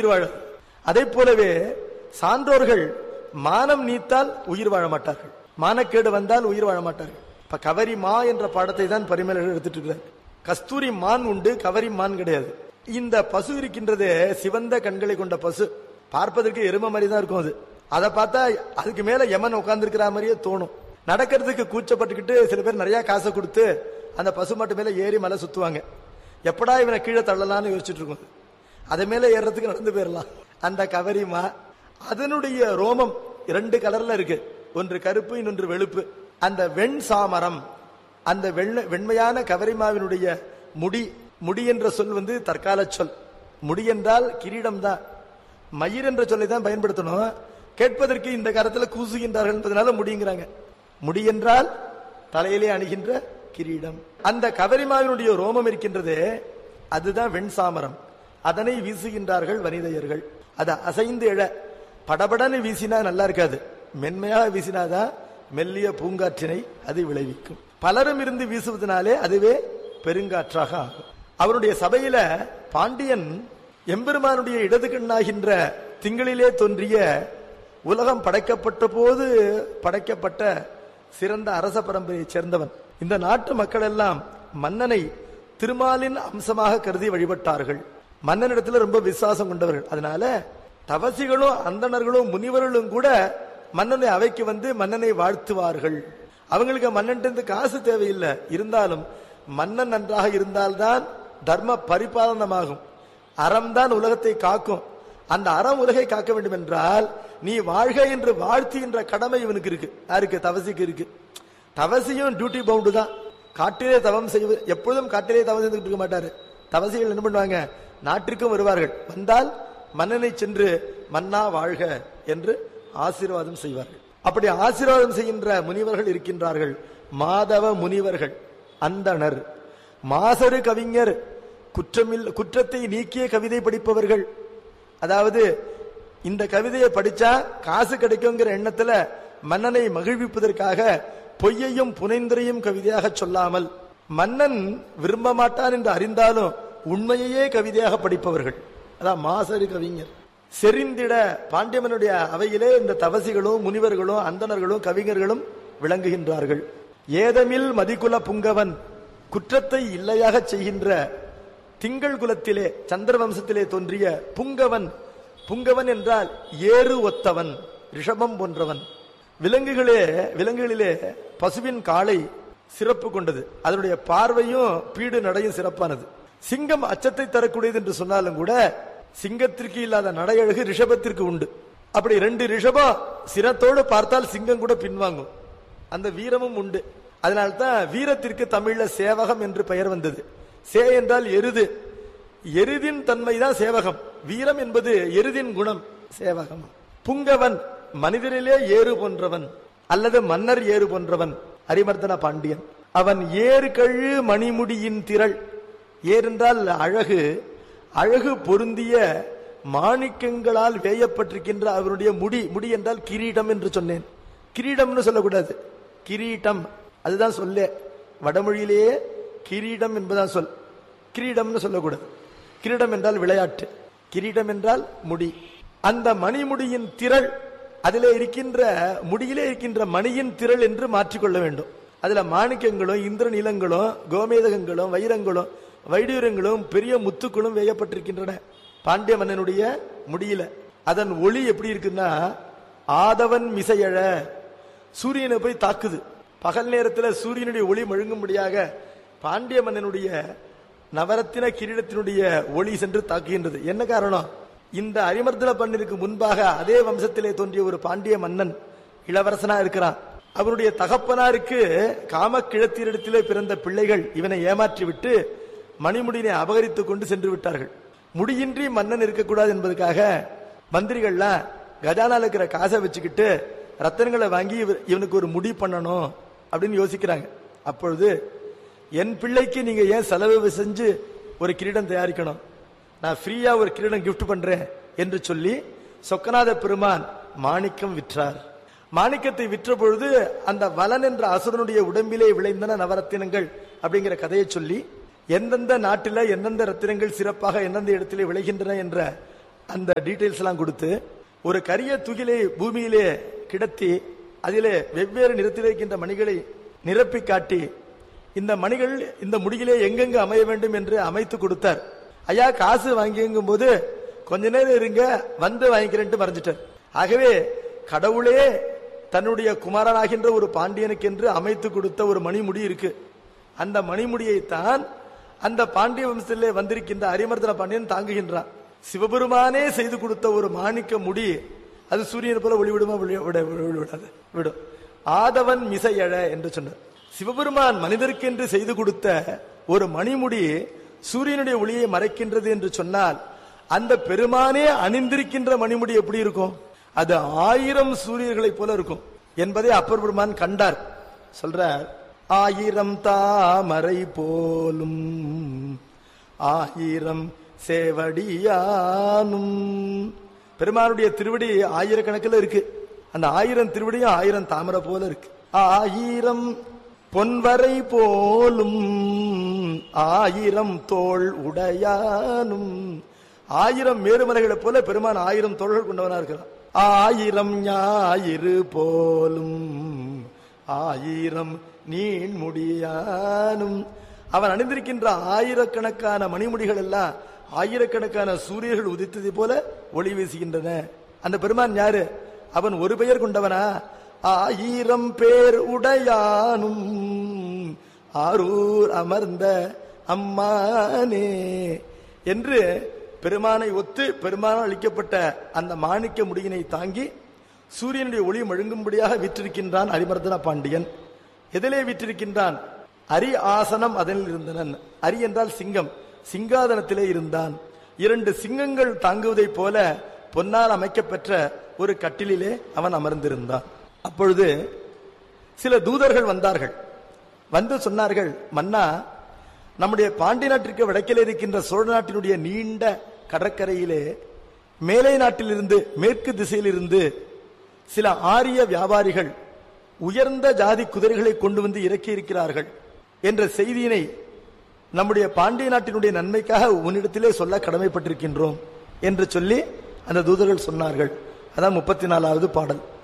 உயிர் வாழ. அதே போலவே சான்றோர்கள் மானம் நீத்தால் உயிர் வாழ மாட்டார்கள், மானக்கேடு வந்தால் உயிர் வாழ மாட்டார்கள். இப்ப கவரி மா என்ற பாடத்தை தான் பரிமேலழகர் எடுத்துட்டு இருக்கிறார். கஸ்தூரி மான் உண்டு, கவரி மான் கிடையாது. இந்த பசு இருக்கின்றது சிவந்த கண்களை கொண்ட பசு, பார்ப்பதற்கு எருமை மாதிரி தான் இருக்கும். அதை பார்த்தா அதுக்கு மேல யமன் உட்கார்ந்து இருக்கிற மாதிரியே தோணும். நடக்கிறதுக்கு கூச்சப்பட்டுக்கிட்டு சில பேர் நிறைய காசை கொடுத்து அந்த பசு மட்டும் மேல ஏறி மலை சுத்துவாங்க. எப்படா இவனை கீழே தள்ளலான்னு யோசிச்சுட்டு இருக்கும். அதை மேல ஏறதுக்கு நடந்து போயிடலாம். அந்த கவரிமா அதனுடைய ரோமம் 2 கலர்ல இருக்கு, ஒன்று கருப்பு இன்னொன்று வெளுப்பு. அந்த வெண் சாமரம், அந்த வெண்மையான கவரிமாவினுடைய முடி, முடி என்ற சொல் தற்கால சொல். முடி என்றால் கிரீடம் தான், மயிர் என்ற சொல்லை தான் பயன்படுத்தணும். கேட்பதற்கு இந்த காலத்தில் கூசுகின்றார்கள் என்பதனால முடிங்கிறாங்க. முடி என்றால் தலையிலே அணிகின்ற கிரீடம். அந்த கவரிமாவினுடைய ரோமம் இருக்கின்றது, அதுதான் வெண் சாமரம். அதனை வீசுகின்றார்கள் வனிதையர்கள். அதை அசைந்து எழ படபடன்னு வீசினா நல்லா இருக்காது, மென்மையாக வீசினாதான் மெல்லிய பூங்காற்றினை அது விளைவிக்கும். பலரும் இருந்து வீசுவதனாலே அதுவே பெருங்காற்றாக ஆகும். அவருடைய சபையில பாண்டியன் எம்பெருமானுடைய இடது கண்ணாகின்ற திங்களிலே தோன்றிய உலகம் படைக்கப்பட்ட போது படைக்கப்பட்ட சிறந்த அரச பரம்பரையை சேர்ந்தவன். இந்த நாட்டு மக்கள் எல்லாம் மன்னனை திருமாலின் அம்சமாக கருதி வழிபட்டார்கள். மன்னனிடத்துல ரொம்ப விசுவாசம் கொண்டவர்கள். அதனால தவசிகளும் அந்தணர்களும் முனிவர்களும் கூட மன்னனை அவைக்கு மன்னனை வாழ்த்துவார்கள். அவங்களுக்கு மன்னன் காசு தேவையில்லை, இருந்தாலும் மன்னன் நன்றாக இருந்தால்தான் தர்ம பரிபாலனமாகும், அறம்தான் உலகத்தை காக்கும். அந்த அறம் உலகை காக்க வேண்டும் என்றால் நீ வாழ்க என்று வாழ்த்துகின்ற கடமை இவனுக்கு இருக்கு. யாருக்கு? தவசிக்கு இருக்கு. தவசியும் டியூட்டி பவுண்டு தான். காட்டிலே தவம் செய்வது, எப்பொழுதும் காட்டிலே தவம் செய்துட்டு இருக்க மாட்டாரு. தவசிகள் என்ன பண்ணுவாங்க? நாட்டிற்கும் வருவார்கள். வந்தால் மன்னனை சென்று மன்னா வாழ்க என்று ஆசீர்வாதம் செய்வார்கள். அப்படி ஆசீர்வாதம் செய்கின்ற முனிவர்கள் இருக்கின்றார்கள். மாதவ முனிவர்கள், அந்தணர், மாசரு கவிஞர், குற்றத்தை நீக்கிய கவிதை படிப்பவர்கள். அதாவது இந்த கவிதையை படிச்சா காசு கிடைக்குங்கிற எண்ணத்துல மன்னனை மகிழ்விப்பதற்காக பொய்யையும் புனைந்துரையும் கவிதையாக சொல்லாமல், மன்னன் விரும்ப மாட்டான் என்று அறிந்தாலும் உண்மையே கவிதையாக படிப்பவர்கள். அதான் மாசரு கவிஞர். செறிந்திட பாண்டியமனுடைய அவையிலே இந்த தவசிகளும் முனிவர்களும் அந்தணர்களும் கவிஞர்களும் விளங்குகின்றார்கள். ஏதமில் மதிக்குல புங்கவன், குற்றத்தை இல்லையாக செய்கின்ற திங்கள் குலத்திலே சந்திர வம்சத்திலே தோன்றிய புங்கவன். புங்கவன் என்றால் ஏறு ஒத்தவன், ரிஷபம் போன்றவன். விலங்குகளிலே பசுவின் காலை சிறப்பு கொண்டது, அதனுடைய பார்வையும் பீடு நடையும் சிறப்பானது. சிங்கம் அச்சத்தை தரக்கூடியது என்று சொன்னாலும் கூட சிங்கத்திற்கு இல்லாத நடையழகு ரிஷபத்திற்கு உண்டு. அப்படி 2 ரிஷபம் சிரத்தோடு பார்த்தால் சிங்கம் கூட பின்வாங்கும், அந்த வீரமும் உண்டு. அதனால்தான் வீரத்திற்கு தமிழ்ல சேவகம் என்று பெயர் வந்தது. சே என்றால் எருது, எருதின் தன்மைதான் சேவகம். வீரம் என்பது எருதின் குணம், சேவகம். புங்கவன் மனிதரிலே ஏறு போன்றவன் அல்லது மன்னர் ஏறு போன்றவன் அரிமர்தன பாண்டியன். அவன் ஏறு கழு மணிமுடியின் திரள். ஏர் என்றால் அழகு, அழகு பொருந்திய மாணிக்கங்களால் வேயப்பட்டிருக்கின்ற அவருடைய முடி. முடி என்றால் கிரீடம் என்று சொன்னேன். கிரீடம்னு சொல்லக்கூடாது, கிரீட்டம் அதுதான் சொல்ல. வடமொழியிலேயே கிரீடம் என்பதான் சொல், கிரீடம்னு சொல்லக்கூடாது. கிரீடம் என்றால் விளையாட்டு, கிரீடம் என்றால் முடி. அந்த மணிமுடியின் திரள், அதிலே இருக்கின்ற முடியிலே இருக்கின்ற மணியின் திரள் என்று மாற்றிக்கொள்ள வேண்டும். அதுல மாணிக்கங்களும் இந்திர நீலங்களும் கோமேதகங்களும் வைரங்களும் வைடூரங்களும் பெரிய முத்துக்களும் வேயப்பட்டிருக்கின்றன பாண்டிய மன்னனுடைய முடியில. அதன் ஒளி எப்படி இருக்குன்னா, ஆதவன் மிசையழ, சூரியனை போய் தாக்குது. பகல் நேரத்தில் சூரியனுடைய ஒளி மழுங்கும்படியாக பாண்டிய மன்னனுடைய நவரத்தின கிரீடத்தினுடைய ஒளி சென்று தாக்குகின்றது. என்ன காரணம்? இந்த அரிமர்தன பண்ணனுக்கு முன்பாக அதே வம்சத்திலே தோன்றிய ஒரு பாண்டிய மன்னன் இளவரசனா இருக்கிறான். அவருடைய தகப்பனாருக்கு காமக்கிழத்திரிடத்திலே பிறந்த பிள்ளைகள் இவனை ஏமாற்றி விட்டு மணிமுடியினை அபகரித்துக் கொண்டு சென்று விட்டார்கள். முடியின்றி மன்னன் இருக்கக்கூடாது என்பதற்காக மந்திரிகள்லாம் கஜானால இருக்கிற காசை வச்சுக்கிட்டு ரத்தனங்களை வாங்கி இவனுக்கு ஒரு முடி பண்ணணும் அப்படின்னு யோசிக்கிறாங்க. அப்பொழுது என் பிள்ளைக்கு நீங்க ஏன் செலவு செஞ்சு ஒரு கிரீடம் தயாரிக்கணும், நான் ஃப்ரீயா ஒரு கிரீடம் கிஃப்ட் பண்றேன் என்று சொல்லி சொக்கநாத பெருமான் மாணிக்கம் விற்றார். மாணிக்கத்தை விற்ற பொழுது அந்த வலன் என்ற அசுரனுடைய உடம்பிலே விளைந்தன நவரத்தினங்கள் அப்படிங்கிற கதையை சொல்லி எந்தெந்த நாட்டில எந்தெந்த ரத்தினங்கள் சிறப்பாக எந்தெந்த இடத்திலே விளைகின்றன என்ற அந்த டீடைல்ஸ் எல்லாம் கொடுத்து ஒரு கரிய துகிலை பூமியிலே கிடத்தி அதிலே வெவ்வேறு நிறத்தில் இருக்கின்ற மணிகளை நிரப்பி காட்டி இந்த மணிகள் இந்த முடியிலே எங்கெங்கு அமைய வேண்டும் என்று அமைத்து கொடுத்தார். ஐயா காசு வாங்கிங்கும் போது கொஞ்ச நேரம் இருங்க வந்து வாங்கிக்கிறேன் மறைஞ்சிட்டார். ஆகவே கடவுளே தன்னுடைய குமாரனாகின்ற ஒரு பாண்டியனுக்கு என்று அமைத்து கொடுத்த ஒரு மணிமுடி இருக்கு. அந்த மணிமுடியைத்தான் அந்த பாண்டிய வம்சத்திலே வந்திருக்கின்ற அரிமர்தன பாண்டியன் தாங்குகின்றான். சிவபெருமானே செய்து கொடுத்த ஒரு மாணிக்க முடி அது சூரியனை போல ஒளிவிடுமா? விடாது, விடும். ஆதவன் மிசையழ என்று சொன்னார். சிவபெருமான் மனிதருக்கு என்று செய்து கொடுத்த ஒரு மணிமுடி சூரியனுடைய ஒளியை மறைக்கின்றது என்று சொன்னால் அந்த பெருமானே அணிந்திருக்கின்ற மணிமுடி எப்படி இருக்கும்? அது 1000 சூரியர்களை போல இருக்கும் என்பதை அப்பர் பெருமான் கண்டார். சொல்றார், 1000 தாமரை போலும் 1000 சேவடியானும். பெருமானுடைய திருவடி 1000 கணக்கில் இருக்கு. அந்த 1000 திருவடியும் 1000 தாமரை போல இருக்கு. 1000 பொன்வரை போலும் 1000 தோள் உடையானும். 1000 மேருமலைகளை போல பெருமான் 1000 தோள்கள் கொண்டவனா இருக்கிறான். 1000 ஞாயிறு போலும் 1000 நீன் முடியானும். அவன் அணிந்திருக்கின்ற 1000கணக்கான மணிமுடிகள் எல்லாம் 1000கணக்கான சூரியர்கள் உதித்ததை போல ஒளி வீசுகின்றன. அந்த பெருமான் யாரு? அவன் ஒரு பெயர் கொண்டவனா? 1000 பேர் உடையானும் ஆரூர் அமர்ந்த அம்மானே என்று பெருமானை ஒத்து பெருமானால் அளிக்கப்பட்ட அந்த மாணிக்க முடியினை தாங்கி சூரியனுடைய ஒளி மழுங்கும்படியாக விற்றிருக்கின்றான் அரிமர்தன பாண்டியன். எதிலே விற்றிருக்கின்றான்? அரி ஆசனம் அதனில் இருந்தனன். அரி என்றால் சிங்கம், சிங்காதனத்திலே இருந்தான். 2 சிங்கங்கள் தாங்குவதை போல பொன்னால் அமைக்கப்பெற்ற ஒரு கட்டிலே அவன் அமர்ந்திருந்தான். அப்பொழுது சில தூதர்கள் வந்தார்கள். வந்து சொன்னார்கள், மன்னா, நம்முடைய பாண்டி நாட்டிற்கு வடக்கிலே இருக்கின்ற சோழ நாட்டினுடைய நீண்ட கடற்கரையிலே மேலை நாட்டிலிருந்து மேற்கு திசையிலிருந்து சில ஆரிய வியாபாரிகள் உயர்ந்த ஜாதி குதிரைகளை கொண்டு வந்து இறக்கி இருக்கிறார்கள் என்ற செய்தியினை நம்முடைய பாண்டிய நாட்டினுடைய நன்மைக்காக உன்னிடத்திலே சொல்ல கடமைப்பட்டிருக்கின்றோம் என்று சொல்லி அந்த தூதர்கள் சொன்னார்கள். அதான் 34வது பாடல்.